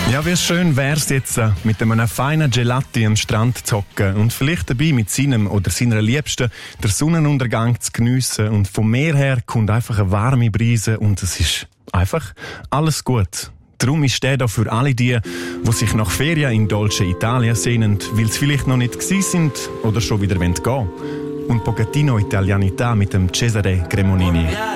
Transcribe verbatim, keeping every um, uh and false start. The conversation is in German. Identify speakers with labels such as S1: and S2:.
S1: Ja, wie schön wär's jetzt, mit einem feinen Gelati am Strand zu hocken und vielleicht dabei mit seinem oder seiner Liebsten den Sonnenuntergang zu geniessen. Und vom Meer her kommt einfach eine warme Brise und es ist einfach alles gut. Darum ist der da für alle die, die sich nach Ferien in Dolce Italia sehnen, weil sie vielleicht noch nicht gewesen sind oder schon wieder gehen wollen. Und Pochettino Italianità mit dem Cesare Cremonini.